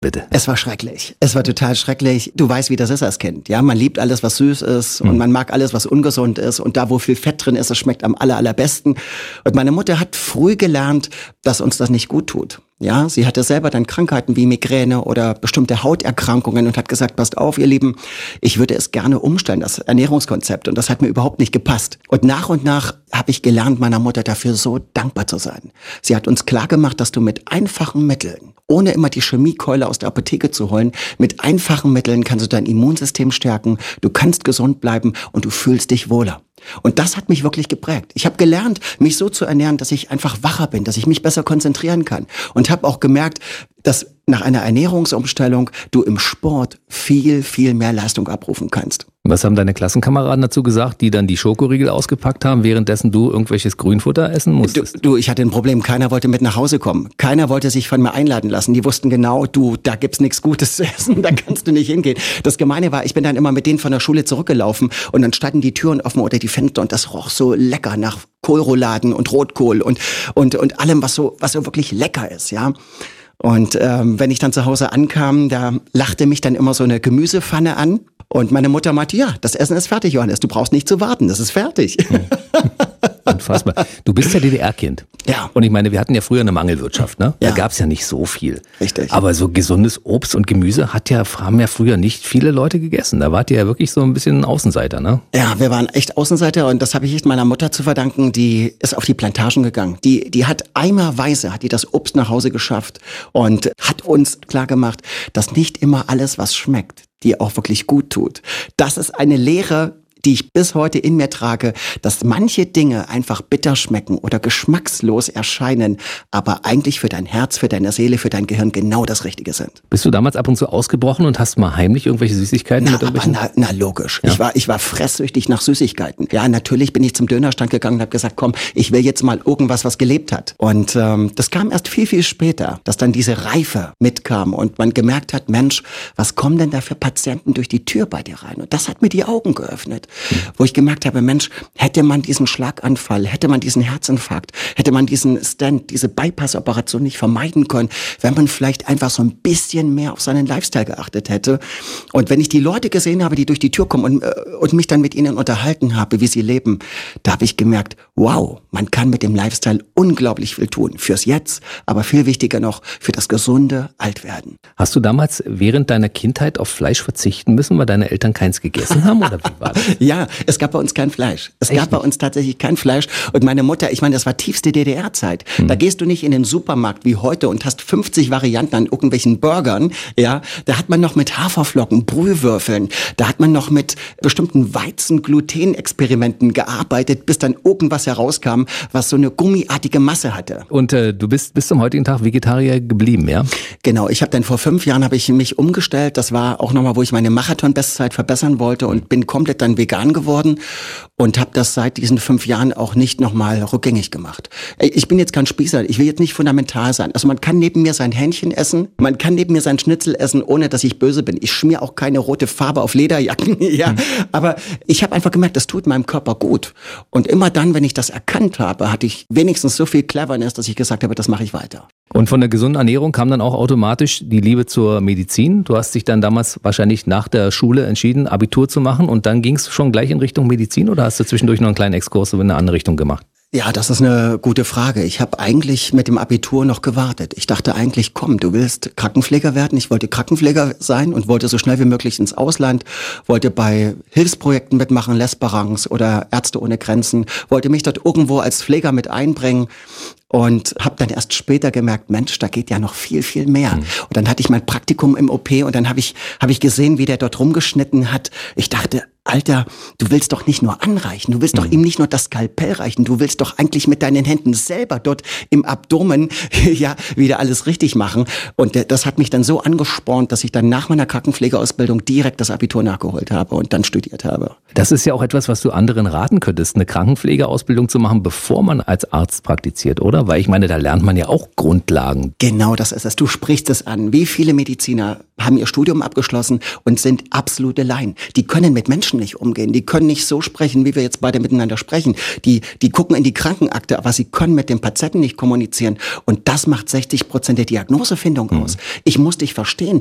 bitte? Es war schrecklich. Es war total schrecklich. Du weißt, wie das ist als Kind. Ja, man liebt alles, was süß ist und man mag alles, was ungesund ist. Und da, wo viel Fett drin ist, das schmeckt am allerbesten. Und meine Mutter hat früh gelernt, dass uns das nicht gut tut. Ja, sie hatte selber dann Krankheiten wie Migräne oder bestimmte Hauterkrankungen und hat gesagt, passt auf, ihr Lieben, ich würde es gerne umstellen, das Ernährungskonzept. Und das hat mir überhaupt nicht gepasst. Und nach habe ich gelernt, meiner Mutter dafür so dankbar zu sein. Sie hat uns klargemacht, dass du mit einfachen Mitteln, ohne immer die Chemiekeule aus der Apotheke zu holen, mit einfachen Mitteln kannst du dein Immunsystem stärken, du kannst gesund bleiben und du fühlst dich wohler. Und das hat mich wirklich geprägt. Ich habe gelernt, mich so zu ernähren, dass ich einfach wacher bin, dass ich mich besser konzentrieren kann. Und habe auch gemerkt, dass nach einer Ernährungsumstellung du im Sport viel, viel mehr Leistung abrufen kannst. Was haben deine Klassenkameraden dazu gesagt, die dann die Schokoriegel ausgepackt haben, währenddessen du irgendwelches Grünfutter essen musstest? Du, ich hatte ein Problem. Keiner wollte mit nach Hause kommen. Keiner wollte sich von mir einladen lassen. Die wussten genau, da gibt's nichts Gutes zu essen, da kannst du nicht hingehen. Das Gemeine war, ich bin dann immer mit denen von der Schule zurückgelaufen und dann standen die Türen offen oder die Fenster und das roch so lecker nach Kohlrouladen und Rotkohl und allem, was so wirklich lecker ist, ja. Und wenn ich dann zu Hause ankam, da lachte mich dann immer so eine Gemüsepfanne an. Und meine Mutter meinte, ja, das Essen ist fertig, Johannes, du brauchst nicht zu warten, das ist fertig. Unfassbar. Du bist ja DDR-Kind. Ja. Und ich meine, wir hatten ja früher eine Mangelwirtschaft, ne? Ja. Da gab's ja nicht so viel. Richtig. Aber so gesundes Obst und Gemüse haben ja früher nicht viele Leute gegessen. Da wart ihr ja wirklich so ein bisschen Außenseiter, ne? Ja, wir waren echt Außenseiter und das habe ich echt meiner Mutter zu verdanken. Die ist auf die Plantagen gegangen. Die hat eimerweise das Obst nach Hause geschafft und hat uns klargemacht, dass nicht immer alles, was schmeckt, dir auch wirklich gut tut. Das ist eine Lehre, die ich bis heute in mir trage, dass manche Dinge einfach bitter schmecken oder geschmackslos erscheinen, aber eigentlich für dein Herz, für deine Seele, für dein Gehirn genau das Richtige sind. Bist du damals ab und zu ausgebrochen und hast mal heimlich irgendwelche Süßigkeiten mit irgendwelchen? Na logisch. Ja. Ich war fresssüchtig nach Süßigkeiten. Ja, natürlich bin ich zum Dönerstand gegangen und habe gesagt, komm, ich will jetzt mal irgendwas, was gelebt hat. Und das kam erst viel, viel später, dass dann diese Reife mitkam und man gemerkt hat, Mensch, was kommen denn da für Patienten durch die Tür bei dir rein? Und das hat mir die Augen geöffnet. Wo ich gemerkt habe, Mensch, hätte man diesen Schlaganfall, hätte man diesen Herzinfarkt, hätte man diesen Stent, diese Bypass-Operation nicht vermeiden können, wenn man vielleicht einfach so ein bisschen mehr auf seinen Lifestyle geachtet hätte. Und wenn ich die Leute gesehen habe, die durch die Tür kommen und mich dann mit ihnen unterhalten habe, wie sie leben, da habe ich gemerkt, wow, man kann mit dem Lifestyle unglaublich viel tun. Fürs Jetzt, aber viel wichtiger noch, für das gesunde Altwerden. Hast du damals während deiner Kindheit auf Fleisch verzichten müssen, weil deine Eltern keins gegessen haben, oder wie war das? Ja, es gab bei uns kein Fleisch. Es gab bei uns tatsächlich kein Fleisch. Und meine Mutter, ich meine, das war tiefste DDR-Zeit. Da gehst du nicht in den Supermarkt wie heute und hast 50 Varianten an irgendwelchen Burgern. Ja, da hat man noch mit Haferflocken, Brühwürfeln. Da hat man noch mit bestimmten Weizen-Gluten-Experimenten gearbeitet, bis dann irgendwas herauskam, was so eine gummiartige Masse hatte. Und du bist bis zum heutigen Tag Vegetarier geblieben, ja? Genau, ich habe dann vor 5 Jahren habe ich mich umgestellt. Das war auch nochmal, wo ich meine Marathon-Bestzeit verbessern wollte und bin komplett dann vegan geworden und habe das seit diesen 5 Jahren auch nicht nochmal rückgängig gemacht. Ich bin jetzt kein Spießer, ich will jetzt nicht fundamental sein. Also man kann neben mir sein Hähnchen essen, man kann neben mir sein Schnitzel essen, ohne dass ich böse bin. Ich schmier auch keine rote Farbe auf Lederjacken, ja. Aber ich habe einfach gemerkt, das tut meinem Körper gut. Und immer dann, wenn ich das erkannt habe, hatte ich wenigstens so viel Cleverness, dass ich gesagt habe, das mache ich weiter. Und von der gesunden Ernährung kam dann auch automatisch die Liebe zur Medizin. Du hast dich dann damals wahrscheinlich nach der Schule entschieden, Abitur zu machen und dann ging es schon gleich in Richtung Medizin oder hast du zwischendurch noch einen kleinen Exkurs in eine andere Richtung gemacht? Ja, das ist eine gute Frage. Ich habe eigentlich mit dem Abitur noch gewartet. Ich dachte eigentlich, komm, du willst Krankenpfleger werden. Ich wollte Krankenpfleger sein und wollte so schnell wie möglich ins Ausland, wollte bei Hilfsprojekten mitmachen, L'Esperance oder Ärzte ohne Grenzen, wollte mich dort irgendwo als Pfleger mit einbringen. Und habe dann erst später gemerkt, Mensch, da geht ja noch viel, viel mehr. Und dann hatte ich mein Praktikum im OP und dann habe ich gesehen, wie der dort rumgeschnitten hat. Ich dachte, Alter, du willst doch nicht nur anreichen, du willst doch ihm nicht nur das Skalpell reichen, du willst doch eigentlich mit deinen Händen selber dort im Abdomen ja wieder alles richtig machen. Und das hat mich dann so angespornt, dass ich dann nach meiner Krankenpflegeausbildung direkt das Abitur nachgeholt habe und dann studiert habe. Das ist ja auch etwas, was du anderen raten könntest, eine Krankenpflegeausbildung zu machen, bevor man als Arzt praktiziert, oder? Weil ich meine, da lernt man ja auch Grundlagen. Genau, das ist es. Du sprichst es an. Wie viele Mediziner haben ihr Studium abgeschlossen und sind absolute Laien. Die können mit Menschen nicht umgehen. Die können nicht so sprechen, wie wir jetzt beide miteinander sprechen. Die gucken in die Krankenakte, aber sie können mit dem Patienten nicht kommunizieren. Und das macht 60% der Diagnosefindung aus. Ich muss dich verstehen.